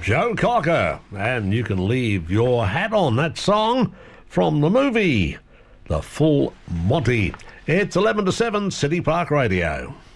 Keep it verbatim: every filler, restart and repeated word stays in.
Joe Cocker, and you can leave your hat on. That song from the movie The Full Monty. It's eleven to seven, City Park Radio.